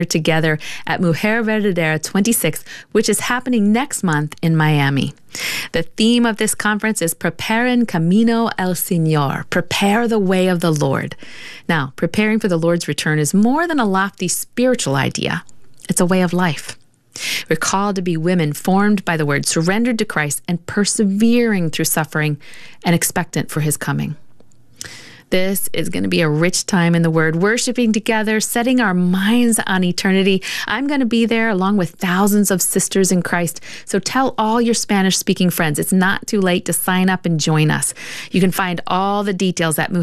together at Mujer Verdadera 26, which is happening next month in Miami. The theme of this conference is Preparen Camino el Señor, prepare the way of the Lord. Now, preparing for the Lord's return is more than a lofty spiritual idea. It's a way of life. We're called to be women formed by the Word, surrendered to Christ, and persevering through suffering and expectant for His coming. This is going to be a rich time in the Word, worshiping together, setting our minds on eternity. I'm going to be there along with thousands of sisters in Christ. So tell all your Spanish-speaking friends it's not too late to sign up and join us. You can find all the details at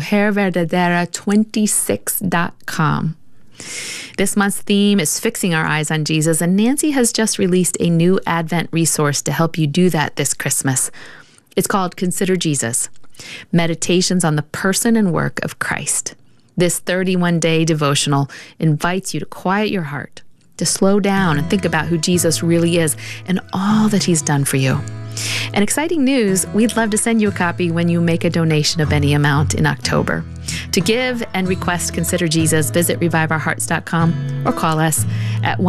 mujerverdadera26.com. This month's theme is fixing our eyes on Jesus, and Nancy has just released a new Advent resource to help you do that this Christmas. It's called Consider Jesus. Meditations on the person and work of Christ. This 31-day devotional invites you to quiet your heart, to slow down and think about who Jesus really is and all that He's done for you. And exciting news, we'd love to send you a copy when you make a donation of any amount in October. To give and request Consider Jesus, visit reviveourhearts.com or call us at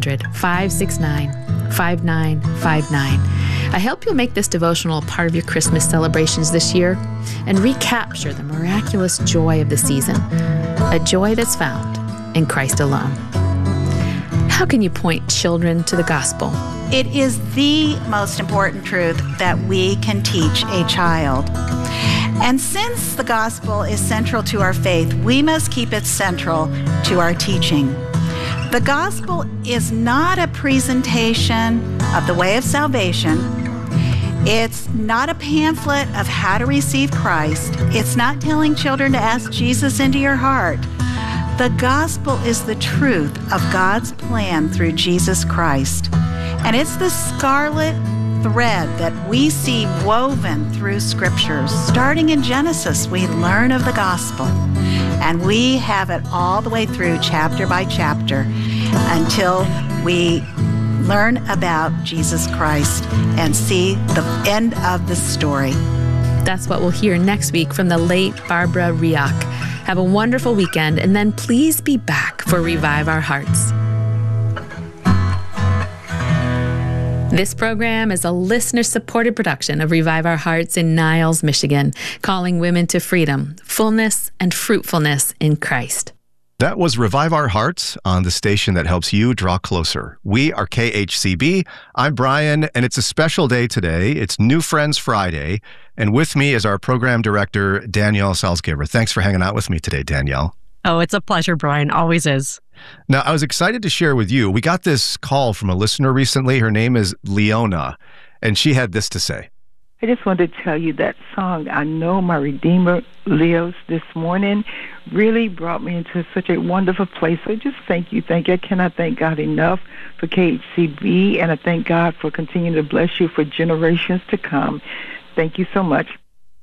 1-800-569-5959. I hope you'll make this devotional a part of your Christmas celebrations this year and recapture the miraculous joy of the season, a joy that's found in Christ alone. How can you point children to the gospel? It is the most important truth that we can teach a child. And since the gospel is central to our faith, we must keep it central to our teaching. The gospel is not a presentation of the way of salvation. It's not a pamphlet of how to receive Christ. It's not telling children to ask Jesus into your heart. The gospel is the truth of God's plan through Jesus Christ. And it's the scarlet thread that we see woven through scriptures. Starting in Genesis, we learn of the gospel. And we have it all the way through chapter by chapter until we learn about Jesus Christ and see the end of the story. That's what we'll hear next week from the late Barbara Riach. Have a wonderful weekend, and then please be back for Revive Our Hearts. This program is a listener-supported production of Revive Our Hearts in Niles, Michigan, calling women to freedom, fullness, and fruitfulness in Christ. That was Revive Our Hearts on the station that helps you draw closer. We are KHCB. I'm Brian, and it's a special day today. It's New Friends Friday, and with me is our program director, Danielle Salzgiver. Thanks for hanging out with me today, Danielle. Oh, it's a pleasure, Brian. Always is. Now, I was excited to share with you. We got this call from a listener recently. Her name is Leona, and she had this to say. I just wanted to tell you that song, I Know My Redeemer Lives, this morning really brought me into such a wonderful place. So just thank you. I cannot thank God enough for KHCB, and I thank God for continuing to bless you for generations to come. Thank you so much.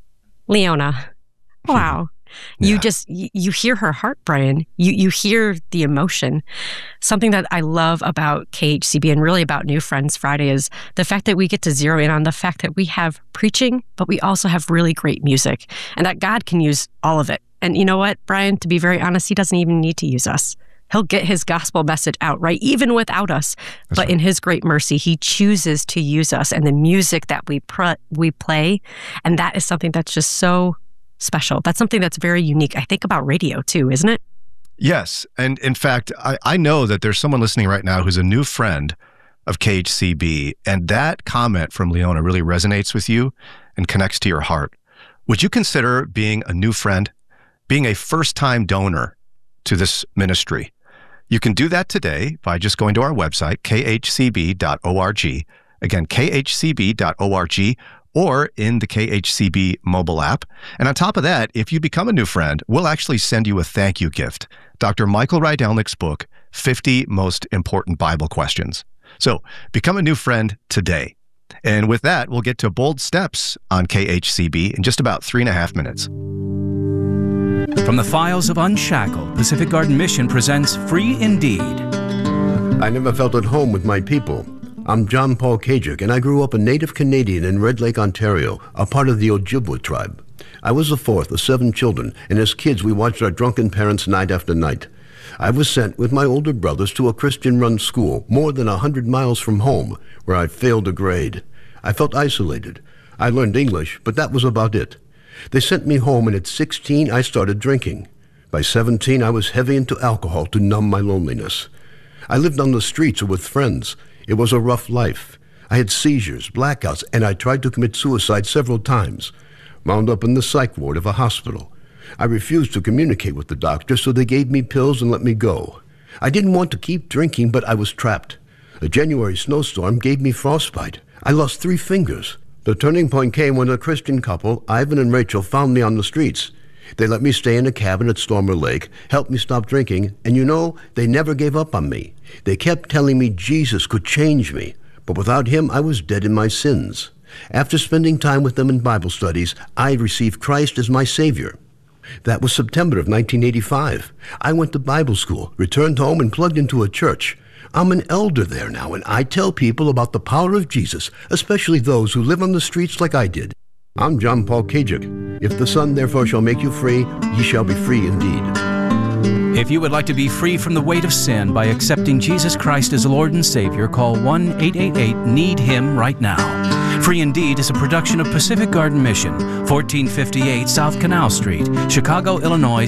Leona, wow. You you hear her heart, Brian. You hear the emotion. Something that I love about KHCB and really about New Friends Friday is the fact that we get to zero in on the fact that we have preaching, but we also have really great music, and that God can use all of it. And you know what, Brian, to be very honest, He doesn't even need to use us. He'll get His gospel message out, right? Even without us. That's but right. In His great mercy, He chooses to use us and the music that we play. And that is something that's just so special. That's something that's very unique. I think about radio too, isn't it? Yes. And in fact, I know that there's someone listening right now who's a new friend of KHCB, and that comment from Leona really resonates with you and connects to your heart. Would you consider being a new friend, being a first-time donor to this ministry? You can do that today by just going to our website, khcb.org. Again, khcb.org, or in the KHCB mobile app. And on top of that, if you become a new friend, we'll actually send you a thank you gift, Dr. Michael Rydelnik's book, 50 Most Important Bible Questions. So become a new friend today. And with that, we'll get to Bold Steps on KHCB in just about 3.5 minutes. From the files of Unshackled, Pacific Garden Mission presents Free Indeed. I never felt at home with my people. I'm John Paul Kajik, and I grew up a native Canadian in Red Lake, Ontario, a part of the Ojibwa tribe. I was the fourth of 7 children, and as kids we watched our drunken parents night after night. I was sent with my older brothers to a Christian-run school more than 100 miles from home, where I failed a grade. I felt isolated. I learned English, but that was about it. They sent me home, and at 16, I started drinking. By 17, I was heavy into alcohol to numb my loneliness. I lived on the streets or with friends. It was a rough life. I had seizures, blackouts, and I tried to commit suicide several times. Wound up in the psych ward of a hospital. I refused to communicate with the doctor, so they gave me pills and let me go. I didn't want to keep drinking, but I was trapped. A January snowstorm gave me frostbite. I lost 3 fingers. The turning point came when a Christian couple, Ivan and Rachel, found me on the streets. They let me stay in a cabin at Stormer Lake, helped me stop drinking, and you know, they never gave up on me. They kept telling me Jesus could change me, but without him, I was dead in my sins. After spending time with them in Bible studies, I received Christ as my Savior. That was September of 1985. I went to Bible school, returned home, and plugged into a church. I'm an elder there now, and I tell people about the power of Jesus, especially those who live on the streets like I did. I'm John Paul Kajik. If the Son therefore shall make you free, ye shall be free indeed. If you would like to be free from the weight of sin by accepting Jesus Christ as Lord and Savior, call 1-888-NEED-HIM right now. Free Indeed is a production of Pacific Garden Mission, 1458 South Canal Street, Chicago, Illinois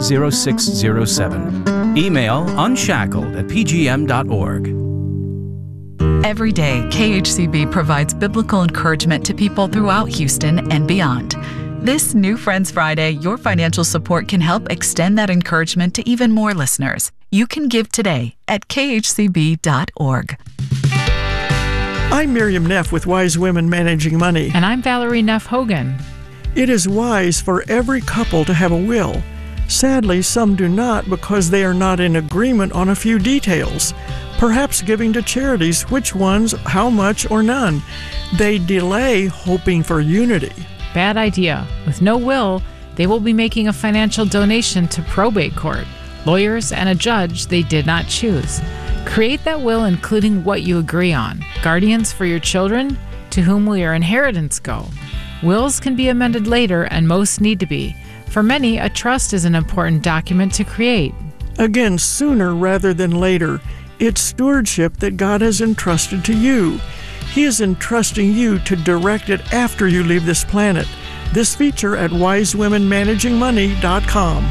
60607. Email unshackled@pgm.org. Every day, KHCB provides biblical encouragement to people throughout Houston and beyond. This New Friends Friday, your financial support can help extend that encouragement to even more listeners. You can give today at khcb.org. I'm Miriam Neff with Wise Women Managing Money. And I'm Valerie Neff Hogan. It is wise for every couple to have a will. Sadly, some do not because they are not in agreement on a few details. Perhaps giving to charities, which ones, how much, or none. They delay hoping for unity. Bad idea. With no will, they will be making a financial donation to probate court, lawyers, and a judge they did not choose. Create that will including what you agree on. Guardians for your children, to whom will your inheritance go? Wills can be amended later, and most need to be. For many, a trust is an important document to create. Again, sooner rather than later. It's stewardship that God has entrusted to you. He is entrusting you to direct it after you leave this planet. This feature at wisewomenmanagingmoney.com.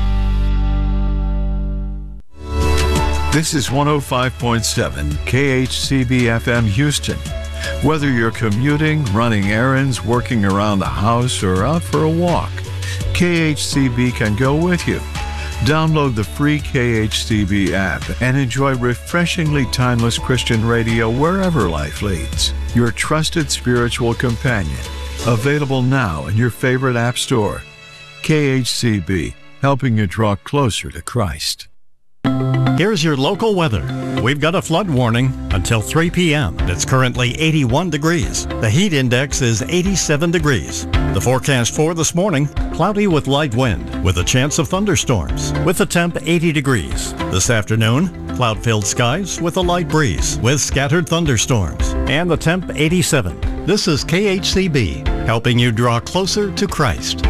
This is 105.7 KHCB FM Houston. Whether you're commuting, running errands, working around the house, or out for a walk, KHCB can go with you. Download the free KHCB app and enjoy refreshingly timeless Christian radio wherever life leads. Your trusted spiritual companion. Available now in your favorite app store. KHCB, helping you draw closer to Christ. Here's your local weather. We've got a flood warning until 3 p.m. It's currently 81 degrees. The heat index is 87 degrees. The forecast for this morning, cloudy with light wind with a chance of thunderstorms with the temp 80 degrees. This afternoon, cloud-filled skies with a light breeze with scattered thunderstorms and the temp 87. This is KHCB, helping you draw closer to Christ.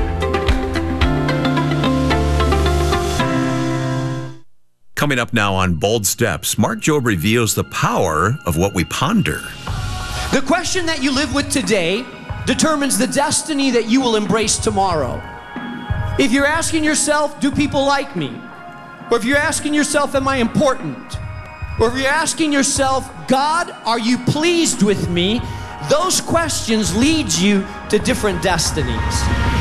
Coming up now on Bold Steps, Mark Jobe reveals the power of what we ponder. The question that you live with today determines the destiny that you will embrace tomorrow. If you're asking yourself, do people like me? Or if you're asking yourself, am I important? Or if you're asking yourself, God, are you pleased with me? Those questions lead you to different destinies.